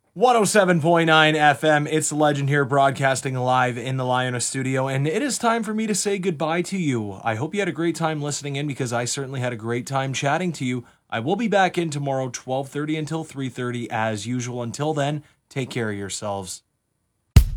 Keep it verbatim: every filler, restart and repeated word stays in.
one oh seven point nine F M, it's Legend here broadcasting live in the Liona studio, and it is time for me to say goodbye to you. I hope you had a great time listening in because I certainly had a great time chatting to you. I will be back in tomorrow, twelve thirty until three thirty as usual. Until then, take care of yourselves.